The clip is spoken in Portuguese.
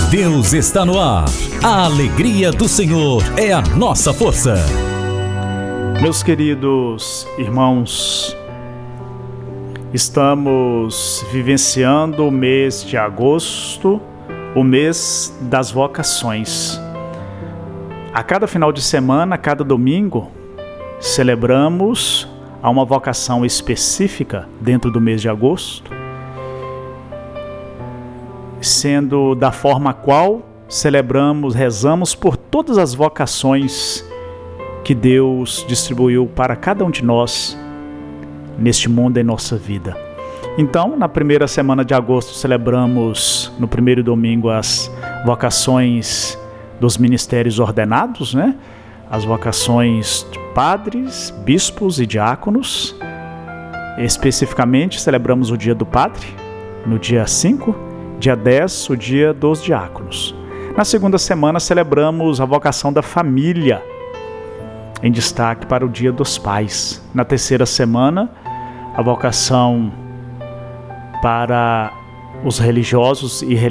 Deus está no ar. A alegria do Senhor é a nossa força. Meus queridos irmãos, estamos vivenciando o mês de agosto, o mês das vocações. A cada final de semana, a cada domingo, celebramos a uma vocação específica dentro do mês de agosto, sendo da forma qual celebramos, rezamos por todas as vocações que Deus distribuiu para cada um de nós neste mundo, em nossa vida. Então, na primeira semana de agosto, celebramos no primeiro domingo as vocações dos ministérios ordenados, né? As vocações de padres, bispos e diáconos. Especificamente, celebramos o dia do padre, no dia 5, dia 10, o dia dos diáconos. Na segunda semana, celebramos a vocação da família, em destaque para o dia dos pais. Na terceira semana, a vocação para os religiosos e